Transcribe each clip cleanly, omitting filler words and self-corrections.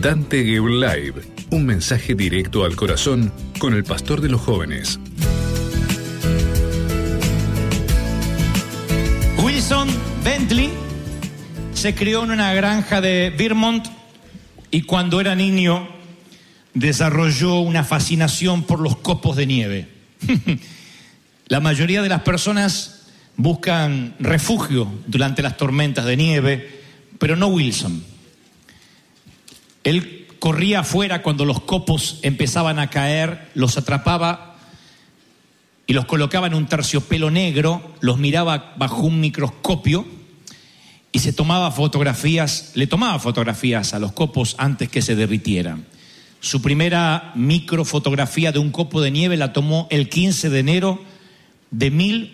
Dante Gebel Live, un mensaje directo al corazón con el pastor de los jóvenes. Wilson Bentley se crió en una granja de Vermont y cuando era niño desarrolló una fascinación por los copos de nieve. La mayoría de las personas buscan refugio durante las tormentas de nieve, pero no Wilson. Él corría afuera cuando los copos empezaban a caer, los atrapaba y los colocaba en un terciopelo negro, los miraba bajo un microscopio y le tomaba fotografías a los copos antes que se derritieran. Su primera microfotografía de un copo de nieve la tomó el 15 de enero de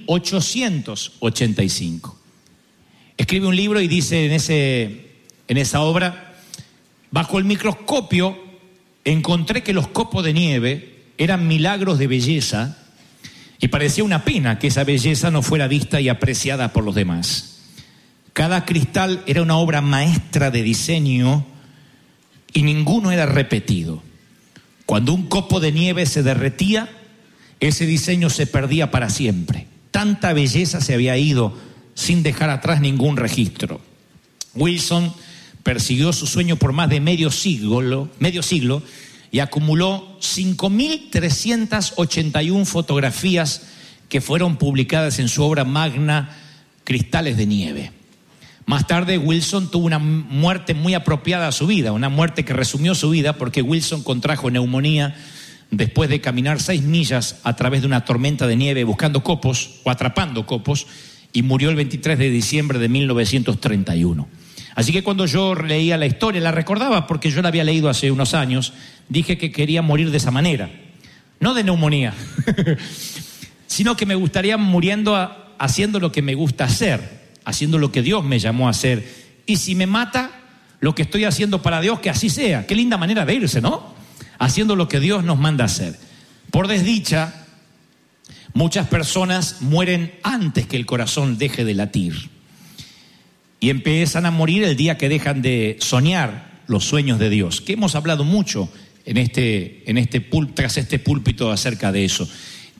1885. Escribe un libro y dice en esa obra: bajo el microscopio encontré que los copos de nieve eran milagros de belleza y parecía una pena que esa belleza no fuera vista y apreciada por los demás. Cada cristal era una obra maestra de diseño y ninguno era repetido. Cuando un copo de nieve se derretía, ese diseño se perdía para siempre. Tanta belleza se había ido sin dejar atrás ningún registro. Wilson persiguió su sueño por más de medio siglo y acumuló 5.381 fotografías que fueron publicadas en su obra magna Cristales de Nieve. Más tarde Wilson tuvo una muerte muy apropiada a su vida, una muerte que resumió su vida porque Wilson contrajo neumonía después de caminar 6 millas a través de una tormenta de nieve buscando copos o atrapando copos y murió el 23 de diciembre de 1931. Así que cuando yo leía la historia, la recordaba porque yo la había leído hace unos años, dije que quería morir de esa manera, no de neumonía, sino que me gustaría muriendo haciendo lo que me gusta hacer, haciendo lo que Dios me llamó a hacer. Y si me mata lo que estoy haciendo para Dios, que así sea. Qué linda manera de irse, ¿no? Haciendo lo que Dios nos manda hacer. Por desdicha, muchas personas mueren antes que el corazón deje de latir. Y empiezan a morir el día que dejan de soñar los sueños de Dios, que hemos hablado mucho tras este púlpito acerca de eso.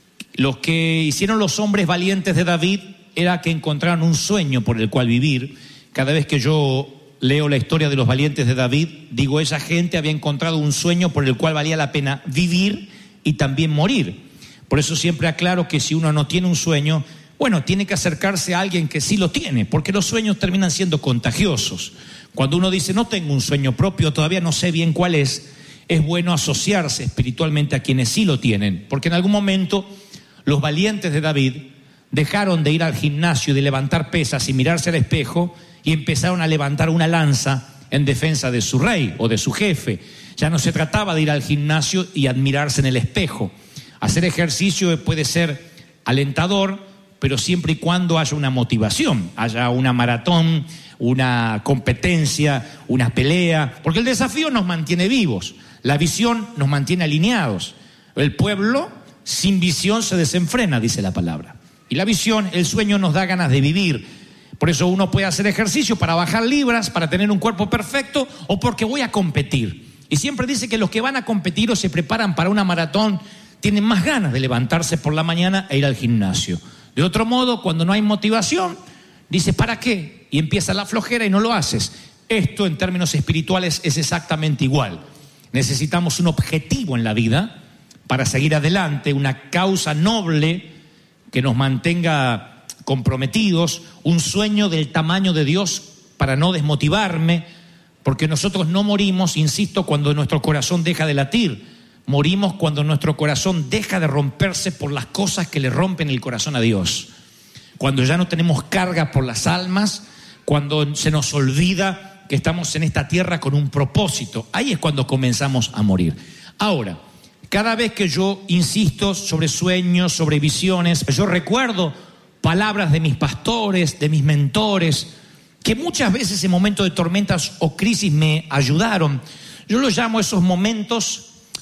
Los que hicieron los hombres valientes de David era que encontraron un sueño por el cual vivir. Cada vez que yo leo la historia de los valientes de David, digo, esa gente había encontrado un sueño por el cual valía la pena vivir y también morir. Por eso siempre aclaro que si uno no tiene un sueño, bueno, tiene que acercarse a alguien que sí lo tiene, porque los sueños terminan siendo contagiosos. Cuando uno dice, no tengo un sueño propio, todavía no sé bien cuál es bueno asociarse espiritualmente a quienes sí lo tienen, porque en algún momento los valientes de David dejaron de ir al gimnasio y de levantar pesas y mirarse al espejo y empezaron a levantar una lanza en defensa de su rey o de su jefe. Ya no se trataba de ir al gimnasio y admirarse en el espejo. Hacer ejercicio puede ser alentador, pero siempre y cuando haya una motivación, haya una maratón, una competencia, una pelea, porque el desafío nos mantiene vivos, la visión nos mantiene alineados. El pueblo sin visión se desenfrena, dice la palabra. Y la visión, el sueño nos da ganas de vivir. Por eso uno puede hacer ejercicio para bajar libras, para tener un cuerpo perfecto o porque voy a competir. Y siempre dice que los que van a competir o se preparan para una maratón tienen más ganas de levantarse por la mañana e ir al gimnasio. De otro modo, cuando no hay motivación, dice, ¿para qué? Y empieza la flojera y no lo haces. Esto en términos espirituales es exactamente igual. Necesitamos un objetivo en la vida para seguir adelante, una causa noble que nos mantenga comprometidos, un sueño del tamaño de Dios para no desmotivarme, porque nosotros no morimos, insisto, cuando nuestro corazón deja de latir. Morimos cuando nuestro corazón deja de romperse por las cosas que le rompen el corazón a Dios. Cuando ya no tenemos carga por las almas, cuando se nos olvida que estamos en esta tierra con un propósito. Ahí es cuando comenzamos a morir. Ahora, cada vez que yo insisto sobre sueños, sobre visiones, yo recuerdo palabras de mis pastores, de mis mentores, que muchas veces en momentos de tormentas o crisis me ayudaron. Yo los llamo esos momentos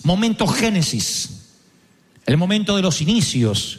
génesis, el momento de los inicios.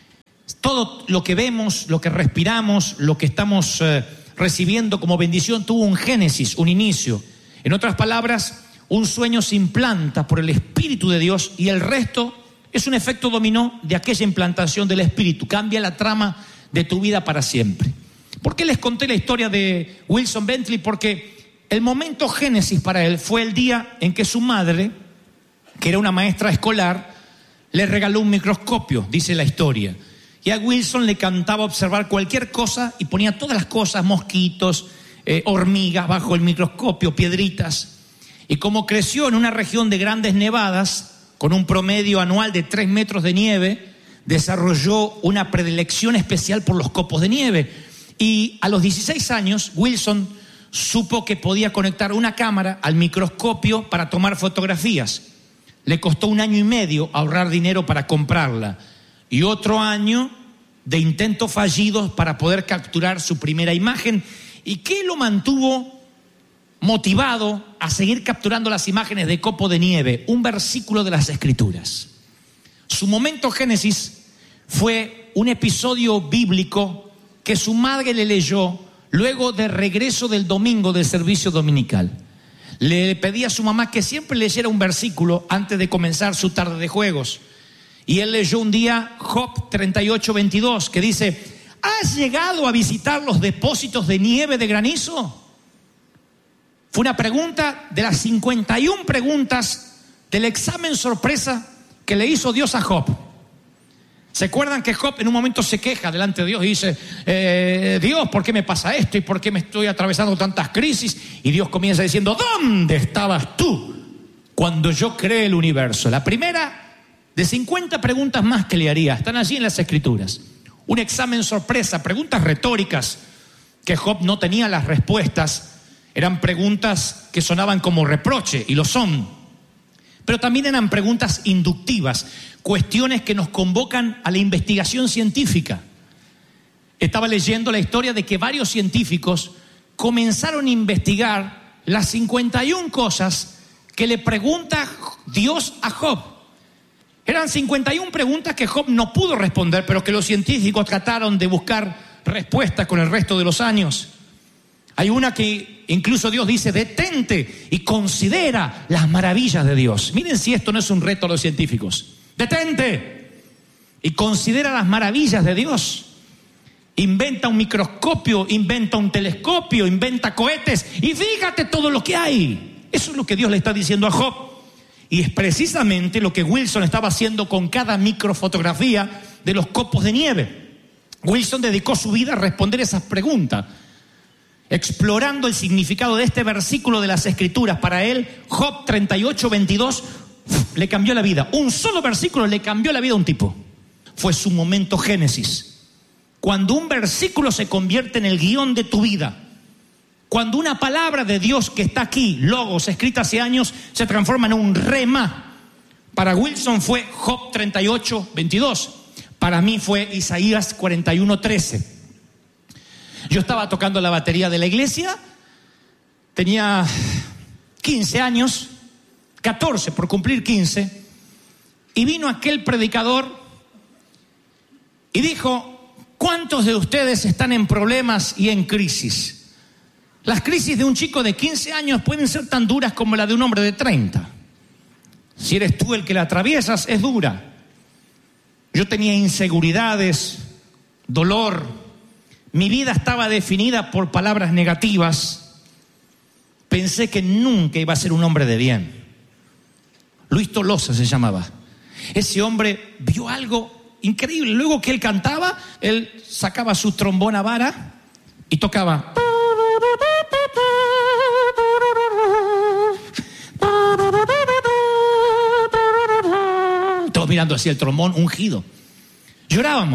Todo lo que vemos, lo que respiramos, lo que estamos recibiendo como bendición tuvo un génesis, un inicio. En otras palabras, un sueño se implanta por el Espíritu de Dios y el resto es un efecto dominó de aquella implantación del Espíritu. Cambia la trama de tu vida para siempre. ¿Por qué les conté la historia de Wilson Bentley? Porque el momento génesis para él fue el día en que su madre, que era una maestra escolar, le regaló un microscopio, dice la historia. Y a Wilson le encantaba observar cualquier cosa y ponía todas las cosas, mosquitos, hormigas bajo el microscopio, piedritas. Y como creció en una región de grandes nevadas, con un promedio anual de 3 metros de nieve, desarrolló una predilección especial por los copos de nieve. Y a los 16 años, Wilson supo que podía conectar una cámara al microscopio para tomar fotografías. Le costó 1 año y medio ahorrar dinero para comprarla y otro año de intentos fallidos para poder capturar su primera imagen. ¿Y qué lo mantuvo motivado a seguir capturando las imágenes de copo de nieve? Un versículo de las Escrituras. Su momento génesis fue un episodio bíblico que su madre le leyó luego de regreso del domingo del servicio dominical. Le pedí a su mamá que siempre leyera un versículo antes de comenzar su tarde de juegos. Y él leyó un día Job 38:22, que dice: ¿has llegado a visitar los depósitos de nieve de granizo? Fue una pregunta de las 51 preguntas del examen sorpresa que le hizo Dios a Job. ¿Se acuerdan que Job en un momento se queja delante de Dios y dice: Dios, ¿por qué me pasa esto? ¿Y por qué me estoy atravesando tantas crisis? Y Dios comienza diciendo: ¿dónde estabas tú cuando yo creé el universo? La primera de 50 preguntas más que le haría están allí en las Escrituras. Un examen sorpresa, preguntas retóricas que Job no tenía las respuestas. Eran preguntas que sonaban como reproche, y lo son. Pero también eran preguntas inductivas, cuestiones que nos convocan a la investigación científica. Estaba leyendo la historia de que varios científicos comenzaron a investigar las 51 cosas que le pregunta Dios a Job. Eran 51 preguntas que Job no pudo responder, pero que los científicos trataron de buscar respuestas con el resto de los años. Hay una que incluso Dios dice: detente y considera las maravillas de Dios. Miren si esto no es un reto a los científicos. Detente y considera las maravillas de Dios. Inventa un microscopio, inventa un telescopio, inventa cohetes y fíjate todo lo que hay. Eso es lo que Dios le está diciendo a Job. Y es precisamente lo que Wilson estaba haciendo con cada microfotografía de los copos de nieve. Wilson dedicó su vida a responder esas preguntas, explorando el significado de este versículo de las Escrituras. Para él, Job 38:22 le cambió la vida. Un solo versículo le cambió la vida a un tipo. Fue su momento génesis. Cuando un versículo se convierte en el guión de tu vida, cuando una palabra de Dios que está aquí, logos, escrita hace años, se transforma en un rema. Para Wilson fue Job 38:22. Para mí fue Isaías 41:13. Yo estaba tocando la batería de la iglesia, tenía 15 años, 14 por cumplir 15, y vino aquel predicador y dijo: ¿cuántos de ustedes están en problemas y en crisis? Las crisis de un chico de 15 años pueden ser tan duras como la de un hombre de 30. Si eres tú el que la atraviesas, es dura. Yo tenía inseguridades, dolor. Mi vida estaba definida por palabras negativas. Pensé que nunca iba a ser un hombre de bien. Luis Tolosa se llamaba. Ese hombre vio algo increíble. Luego que él cantaba, él sacaba su trombona vara y tocaba. Todos mirando así el trombón ungido. Llorábamos.